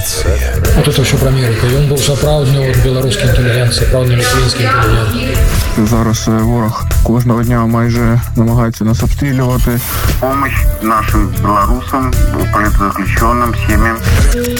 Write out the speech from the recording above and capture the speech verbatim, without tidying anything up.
Рацыя. Вот это ўсё пра Амерыку. Ён быў сапраўдны от беларускі інтэлігент, сапраўдны літвінскі інтэлігент. Зараз ворог кожного дня майже намагається нас обстрілювати. Помощь нашим белорусам, политзаключенным, семьям.